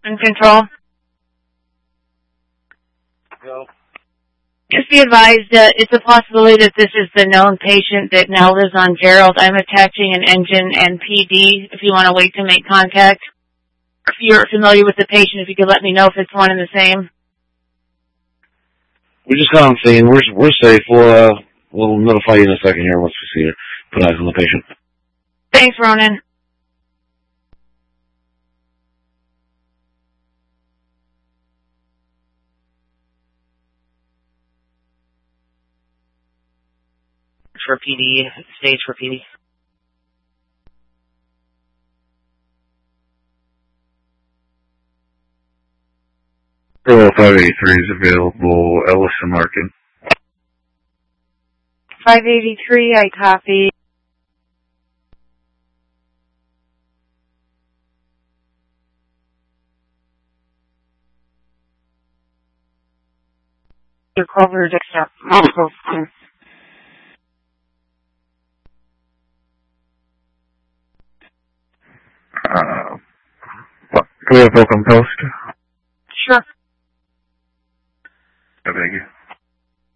In control. Go. Just be advised that it's a possibility that this is the known patient that now lives on Gerald. I'm attaching an engine and PD if you want to wait to make contact. If you're familiar with the patient, if you could let me know if it's one and the same. We just got on scene. We're safe. We'll notify you in a second here once we see her. Put eyes on the patient. Thanks, Ronan. For PD, stage for PD. Earl 583 is available. Ellis and Larkin. 583, I copy. Your coverage except multiple. Can we have welcome post? Sure. I beg you.